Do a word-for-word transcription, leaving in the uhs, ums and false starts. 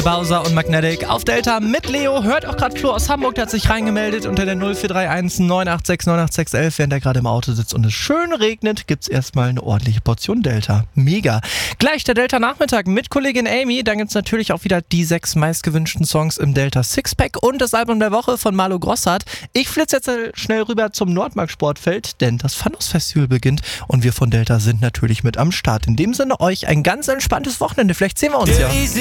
Bowser und Magnetic auf Delta mit Leo. Hört auch gerade Flo aus Hamburg, der hat sich reingemeldet unter der null vier drei eins neun acht sechs neun acht sechs eins eins. Während er gerade im Auto sitzt und es schön regnet, gibt's erstmal eine ordentliche Portion Delta. Mega. Gleich der Delta-Nachmittag mit Kollegin Amy. Dann gibt's natürlich auch wieder die sechs meistgewünschten Songs im Delta Sixpack und das Album der Woche von Marlo Grossart. Ich flitze jetzt schnell rüber zum Nordmark Sportfeld, denn das Pfandos Festival beginnt und wir von Delta sind natürlich mit am Start. In dem Sinne euch ein ganz entspanntes Wochenende. Vielleicht sehen wir uns ja.